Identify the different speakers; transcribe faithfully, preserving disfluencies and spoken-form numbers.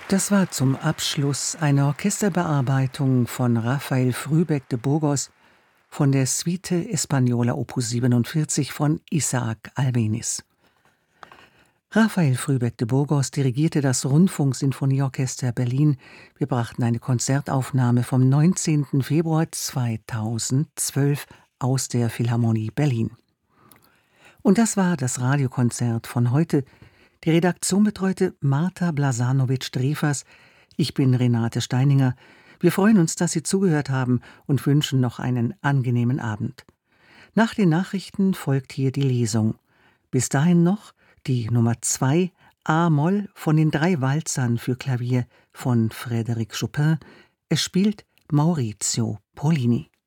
Speaker 1: Das war zum Abschluss eine Orchesterbearbeitung von Rafael Frühbeck de Burgos von der Suite Española Opus siebenundvierzig von Isaac Albéniz. Rafael Frühbeck de Burgos dirigierte das Rundfunksinfonieorchester Berlin. Wir brachten eine Konzertaufnahme vom neunzehnten Februar zweitausendzwölf aus der Philharmonie Berlin. Und das war das Radiokonzert von heute. Die Redaktion betreute Marta Blasanovic-Drefers. Ich bin Renate Steininger. Wir freuen uns, dass Sie zugehört haben und wünschen noch einen angenehmen Abend. Nach den Nachrichten folgt hier die Lesung. Bis dahin noch die Nummer zwei A-Moll von den drei Walzern für Klavier von Frédéric Chopin. Es spielt Maurizio Pollini.